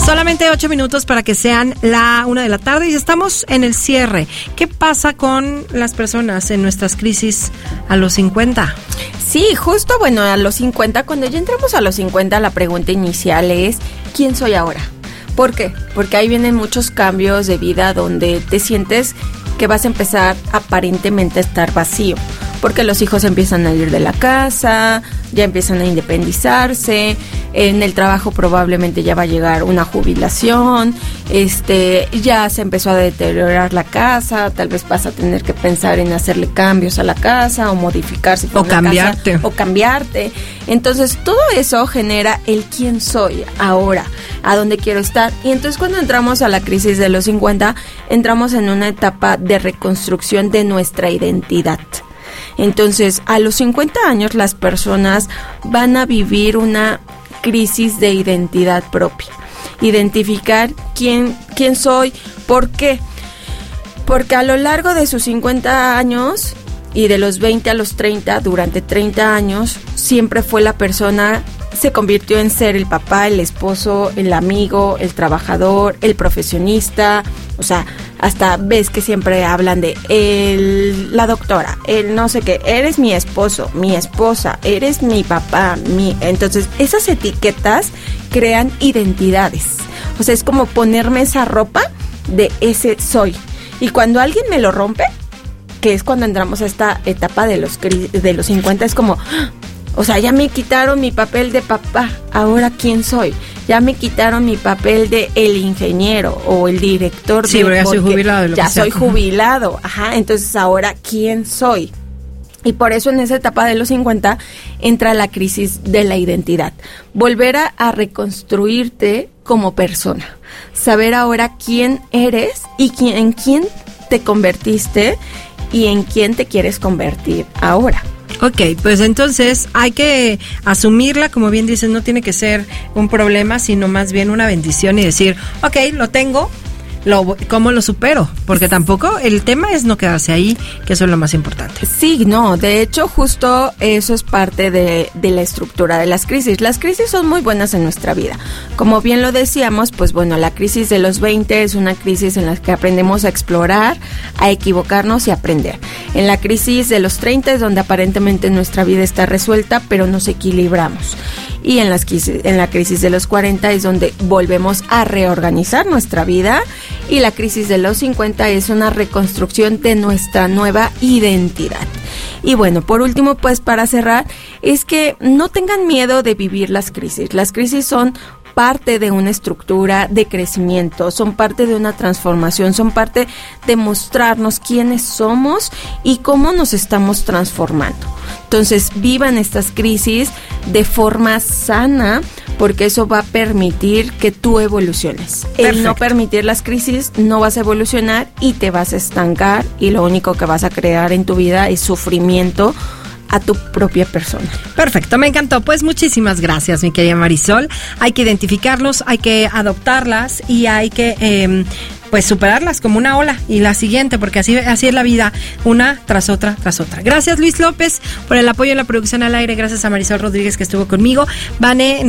Solamente 8 minutos para que sean la 1 de la tarde y estamos en el cierre. ¿Qué pasa con las personas en nuestras crisis a los 50? Sí, justo, bueno, a los 50, cuando ya entramos a los 50, la pregunta inicial es, ¿quién soy ahora? ¿Por qué? Porque ahí vienen muchos cambios de vida donde te sientes que vas a empezar aparentemente a estar vacío. Porque los hijos empiezan a ir de la casa, ya empiezan a independizarse, en el trabajo probablemente ya va a llegar una jubilación, ya se empezó a deteriorar la casa, tal vez vas a tener que pensar en hacerle cambios a la casa o modificarse o cambiarte. Casa, o cambiarte. Entonces todo eso genera el quién soy ahora, a dónde quiero estar. Y entonces cuando entramos a la crisis de los 50, entramos en una etapa de reconstrucción de nuestra identidad. Entonces, a los 50 años las personas van a vivir una crisis de identidad propia. Identificar quién soy, ¿por qué? Porque a lo largo de sus 50 años y de los 20 a los 30, durante 30 años, siempre fue la persona, se convirtió en ser el papá, el esposo, el amigo, el trabajador, el profesionista. O sea, hasta ves que siempre hablan de la doctora, el no sé qué, eres mi esposo, mi esposa, eres mi papá, Entonces, esas etiquetas crean identidades. O sea, es como ponerme esa ropa de ese soy. Y cuando alguien me lo rompe, que es cuando entramos a esta etapa de los 50, es como, o sea, ya me quitaron mi papel de papá, ahora ¿quién soy? Ya me quitaron mi papel de el ingeniero o el director. Sí, pero ya soy jubilado. Ya soy jubilado, entonces ahora ¿quién soy? Y por eso en esa etapa de los 50 entra la crisis de la identidad. Volver a reconstruirte como persona. Saber ahora quién eres y en quién te convertiste y en quién te quieres convertir ahora. Ok, pues entonces hay que asumirla, como bien dices, no tiene que ser un problema, sino más bien una bendición y decir, ok, lo tengo, ¿cómo lo supero? Porque tampoco el tema es no quedarse ahí, que eso es lo más importante. Sí, no, de hecho justo eso es parte de la estructura de las crisis. Las crisis son muy buenas en nuestra vida. Como bien lo decíamos, pues bueno, la crisis de los 20 es una crisis en la que aprendemos a explorar, a equivocarnos y a aprender. En la crisis de los 30 es donde aparentemente nuestra vida está resuelta, pero nos equilibramos. Y en la crisis de los 40 es donde volvemos a reorganizar nuestra vida, y la crisis de los 50 es una reconstrucción de nuestra nueva identidad. Y bueno, por último, pues para cerrar, es que no tengan miedo de vivir las crisis. Las crisis son parte de una estructura de crecimiento, son parte de una transformación, son parte de mostrarnos quiénes somos y cómo nos estamos transformando. Entonces, vivan estas crisis de forma sana, porque eso va a permitir que tú evoluciones. Perfecto. El no permitir las crisis, no vas a evolucionar y te vas a estancar, y lo único que vas a crear en tu vida es sufrimiento a tu propia persona. Perfecto, me encantó. Pues muchísimas gracias, mi querida Marisol. Hay que identificarlos, hay que adoptarlas y hay que pues superarlas como una ola y la siguiente, porque así es la vida, una tras otra tras otra. Gracias, Luis López, por el apoyo en la producción al aire. Gracias a Marisol Rodríguez, que estuvo conmigo. Vane